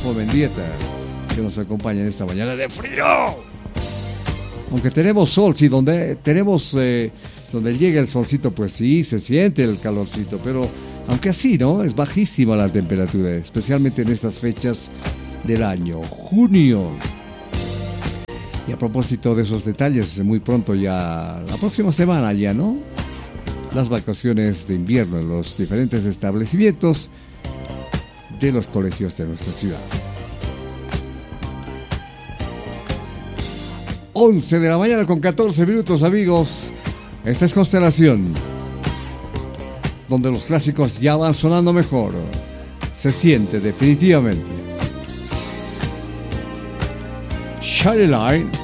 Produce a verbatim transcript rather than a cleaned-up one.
Adolfo Mendieta, que nos acompaña en esta mañana de frío. Aunque tenemos sol, sí, donde tenemos, eh, donde llega el solcito, pues sí, se siente el calorcito, pero aunque así, ¿no? Es bajísima la temperatura, especialmente en estas fechas del año, junio. Y a propósito de esos detalles, muy pronto ya, la próxima semana ya, ¿no? Las vacaciones de invierno en los diferentes establecimientos de los colegios de nuestra ciudad. once de la mañana con catorce minutos, amigos. Esta es Constelación, donde los clásicos ya van sonando mejor. Se siente definitivamente. Shine Line.